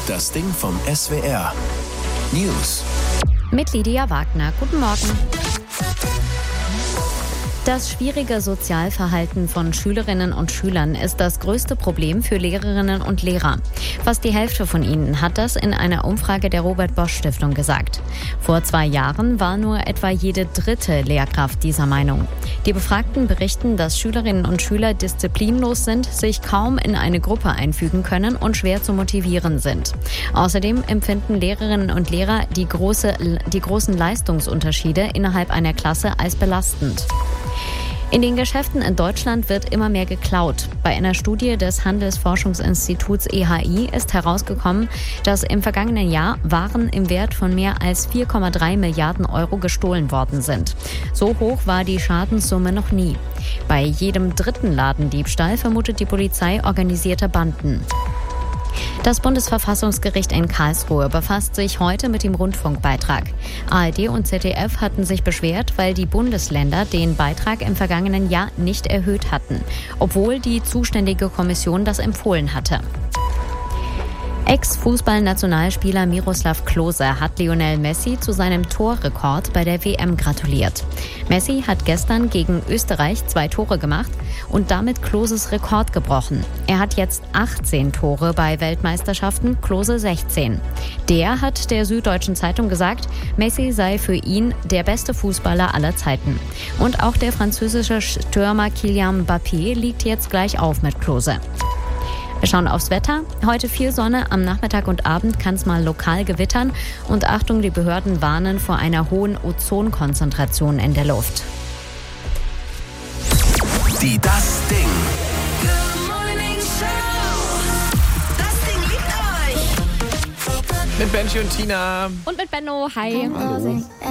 Das Ding vom SWR. News. Mit Lydia Wagner. Guten Morgen. Das schwierige Sozialverhalten von Schülerinnen und Schülern ist das größte Problem für Lehrerinnen und Lehrer. Fast die Hälfte von ihnen hat das in einer Umfrage der Robert-Bosch-Stiftung gesagt. Vor 2 Jahren war nur etwa jede 3. Lehrkraft dieser Meinung. Die Befragten berichten, dass Schülerinnen und Schüler disziplinlos sind, sich kaum in eine Gruppe einfügen können und schwer zu motivieren sind. Außerdem empfinden Lehrerinnen und Lehrer die großen Leistungsunterschiede innerhalb einer Klasse als belastend. In den Geschäften in Deutschland wird immer mehr geklaut. Bei einer Studie des Handelsforschungsinstituts EHI ist herausgekommen, dass im vergangenen Jahr Waren im Wert von mehr als 4,3 Milliarden Euro gestohlen worden sind. So hoch war die Schadenssumme noch nie. Bei jedem 3. Ladendiebstahl vermutet die Polizei organisierte Banden. Das Bundesverfassungsgericht in Karlsruhe befasst sich heute mit dem Rundfunkbeitrag. ARD und ZDF hatten sich beschwert, weil die Bundesländer den Beitrag im vergangenen Jahr nicht erhöht hatten, obwohl die zuständige Kommission das empfohlen hatte. Ex-Fußballnationalspieler Miroslav Klose hat Lionel Messi zu seinem Torrekord bei der WM gratuliert. Messi hat gestern gegen Österreich 2 Tore gemacht und damit Kloses Rekord gebrochen. Er hat jetzt 18 Tore bei Weltmeisterschaften, Klose 16. Der hat der Süddeutschen Zeitung gesagt, Messi sei für ihn der beste Fußballer aller Zeiten. Und auch der französische Stürmer Kylian Mbappé liegt jetzt gleich auf mit Klose. Wir schauen aufs Wetter. Heute viel Sonne, am Nachmittag und Abend kann es mal lokal gewittern. Und Achtung, die Behörden warnen vor einer hohen Ozonkonzentration in der Luft. Die Das Ding. Mit Benji und Tina. Und mit Benno, hi. Hallo.